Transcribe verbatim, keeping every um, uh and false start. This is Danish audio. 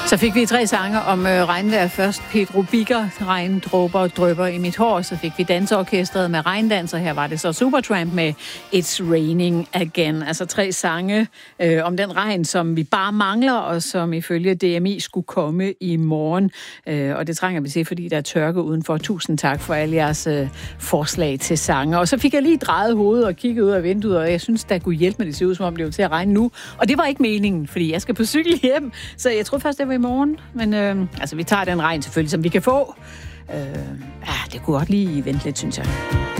Så fik vi tre sange om øh, regnvejr. Først Pedro Biker, Regndråber og drypper i mit hår. Så fik vi danseorkestret med Regndanser. Her var det så Supertramp med It's Raining Again. Altså tre sange øh, om den regn, som vi bare mangler, og som ifølge D M I skulle komme i morgen. Øh, og det trænger vi til, fordi der er tørke udenfor. Tusind tak for alle jeres øh, forslag til sange. Og så fik jeg lige drejet hovedet og kigget ud af vinduet, og jeg synes, der kunne hjælpe med det. Se ud, som om det var til at regne nu. Og det var ikke meningen, fordi jeg skal på cykel hjem. Så jeg tror først, det var i morgen. Men øh, altså, vi tager den regn selvfølgelig, som vi kan få. Øh, ja, det kunne godt lige vente lidt, synes jeg.